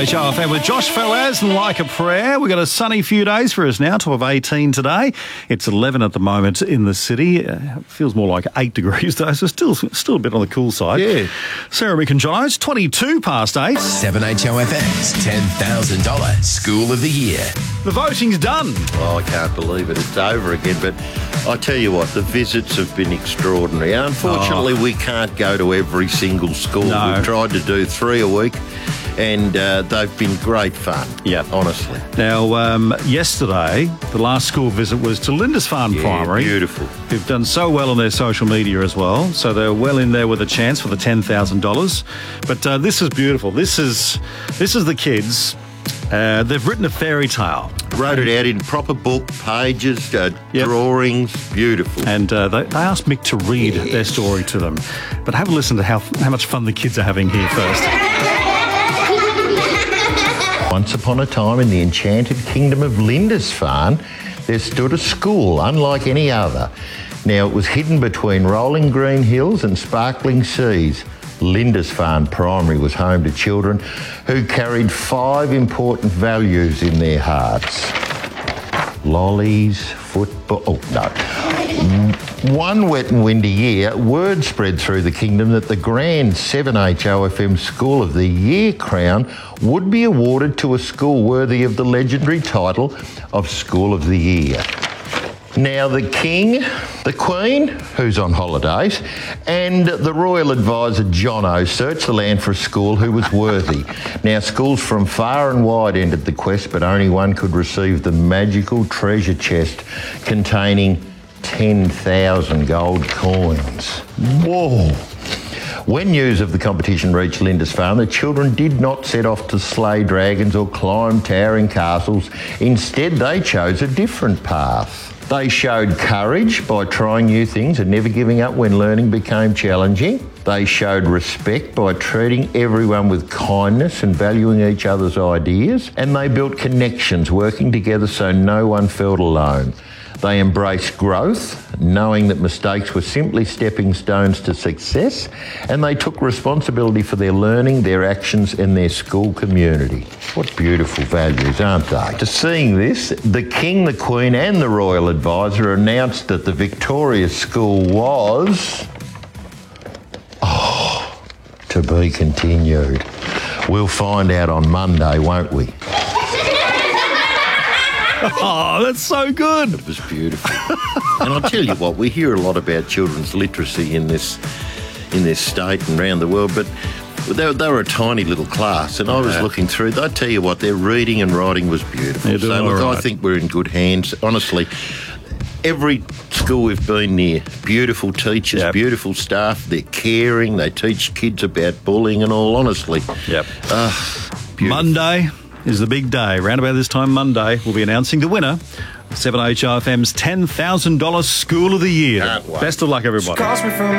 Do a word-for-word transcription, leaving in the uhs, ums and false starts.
H O F M with Josh Fellaz and Like a Prayer. We've got a sunny few days for us now, top of eighteen today. It's eleven at the moment in the city. Uh, it feels more like eight degrees though, so still still a bit on the cool side. Yeah. Sarah, Mick and John, it's twenty-two past eight. seven H O F M's ten thousand dollars School of the Year. The voting's done. Oh, I can't believe it. It's over again. But I tell you what, the visits have been extraordinary. Unfortunately, oh. we can't go to every single school. No. We've tried to do three a week, and uh, they've been great fun. Yeah, honestly. Now, um, yesterday, the last school visit was to Lindisfarne yeah, Primary. Beautiful. Who've done so well on their social media as well. So they're well in there with a chance for the ten thousand dollars. But uh, this is beautiful. This is this is the kids. Uh, they've written a fairy tale. Wrote it out in proper book, pages, uh, yep. drawings, beautiful. And uh, they, they asked Mick to read yes. their story to them. But have a listen to how, how much fun the kids are having here first. Once upon a time in the enchanted kingdom of Lindisfarne, there stood a school unlike any other. Now, it was hidden between rolling green hills and sparkling seas. Lindisfarne Primary was home to children who carried five important values in their hearts. Lollies, football... Oh, no. One wet and windy year, word spread through the kingdom that the grand seven H O F M School of the Year crown would be awarded to a school worthy of the legendary title of School of the Year. Now, the King, the Queen, who's on holidays, and the Royal Advisor Jono searched the land for a school who was worthy. Now, schools from far and wide entered the quest, but only one could receive the magical treasure chest containing ten thousand gold coins. Whoa! When news of the competition reached Lindisfarne, the children did not set off to slay dragons or climb towering castles. Instead, they chose a different path. They showed courage by trying new things and never giving up when learning became challenging. They showed respect by treating everyone with kindness and valuing each other's ideas. And they built connections, working together so no one felt alone. They embraced growth, knowing that mistakes were simply stepping stones to success, and they took responsibility for their learning, their actions, and their school community. What beautiful values, aren't they? To seeing this, the King, the Queen, and the Royal Advisor announced that the victorious school was... Oh, to be continued. We'll find out on Monday, won't we? Oh, that's so good. It was beautiful. And I'll tell you what, we hear a lot about children's literacy in this in this state and around the world, but they were, they were a tiny little class, and I was yeah. looking through. I tell you what, their reading and writing was beautiful. So look, right. I think we're in good hands. Honestly, every school we've been near, beautiful teachers, yep. beautiful staff. They're caring. They teach kids about bullying and all. Honestly, yep. Uh, Monday is the big day. Round about this time Monday, we'll be announcing the winner of seven H O F M's ten thousand dollars School of the Year. Best of luck, everybody.